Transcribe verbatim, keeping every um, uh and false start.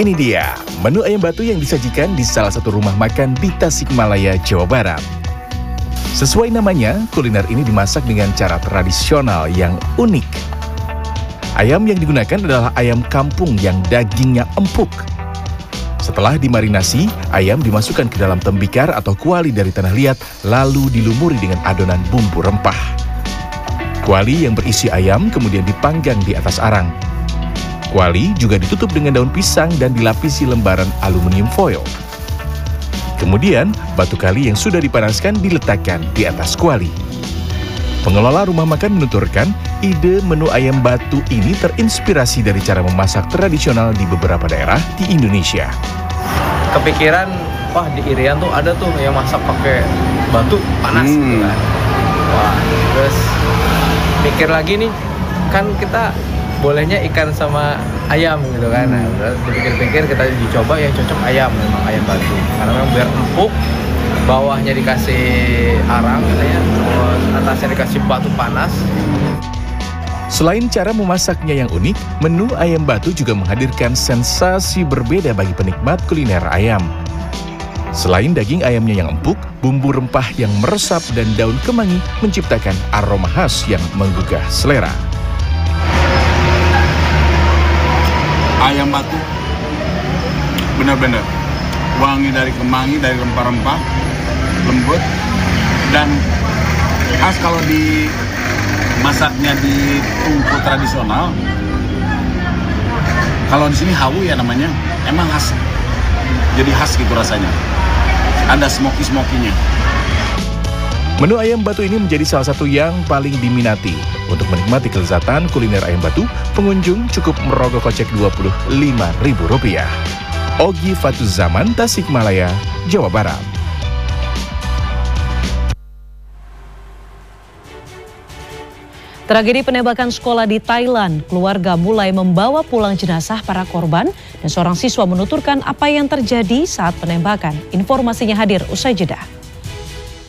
Ini dia, menu ayam batu yang disajikan di salah satu rumah makan di Tasikmalaya, Jawa Barat. Sesuai namanya, kuliner ini dimasak dengan cara tradisional yang unik. Ayam yang digunakan adalah ayam kampung yang dagingnya empuk. Setelah dimarinasi, ayam dimasukkan ke dalam tembikar atau kuali dari tanah liat, lalu dilumuri dengan adonan bumbu rempah. Kuali yang berisi ayam kemudian dipanggang di atas arang. Kuali juga ditutup dengan daun pisang dan dilapisi lembaran aluminium foil. Kemudian, batu kali yang sudah dipanaskan diletakkan di atas kuali. Pengelola rumah makan menuturkan, ide menu ayam batu ini terinspirasi dari cara memasak tradisional di beberapa daerah di Indonesia. Kepikiran, wah di Irian tuh ada tuh yang masak pakai batu panas hmm. gitu kan. Wah, terus mikir lagi nih, kan kita bolehnya ikan sama ayam gitu kan. Nah, dipikir-pikir kita dicoba yang cocok ayam, memang ayam batu. Karena memang biar empuk, bawahnya dikasih arang katanya, terus atasnya dikasih batu panas. Selain cara memasaknya yang unik, menu ayam batu juga menghadirkan sensasi berbeda bagi penikmat kuliner ayam. Selain daging ayamnya yang empuk, bumbu rempah yang meresap dan daun kemangi menciptakan aroma khas yang menggugah selera. Ayam batu benar-benar wangi dari kemangi, dari rempah-rempah, lembut, dan khas kalau dimasaknya di tungku tradisional. Kalau di sini hawu ya namanya, emang khas, jadi khas gitu rasanya. Ada smoky-smokinya. Menu ayam batu ini menjadi salah satu yang paling diminati. Untuk menikmati kelezatan kuliner ayam batu, pengunjung cukup merogoh kocek dua puluh lima ribu rupiah. Ogi Fatuzaman, Tasikmalaya, Jawa Barat. Tragedi penembakan sekolah di Thailand, keluarga mulai membawa pulang jenazah para korban dan seorang siswa menuturkan apa yang terjadi saat penembakan. Informasinya hadir usai jeda.